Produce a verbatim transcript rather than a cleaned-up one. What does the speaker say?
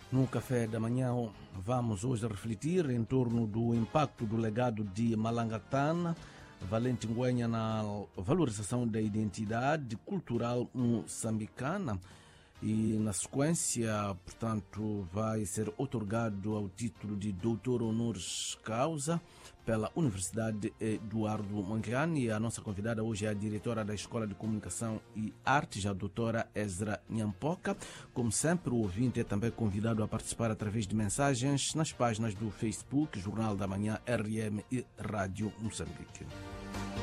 No café da manhã, vamos hoje refletir em torno do impacto do legado de Malangatana, Valente Ngüenya, na valorização da identidade cultural moçambicana. E, na sequência, portanto, vai ser otorgado ao título de doutor honoris causa pela Universidade Eduardo Mondlane. A nossa convidada hoje é a diretora da Escola de Comunicação e Artes, a doutora Ezra Nyampoka. Como sempre, o ouvinte é também convidado a participar através de mensagens nas páginas do Facebook, Jornal da Manhã, R M e Rádio Moçambique.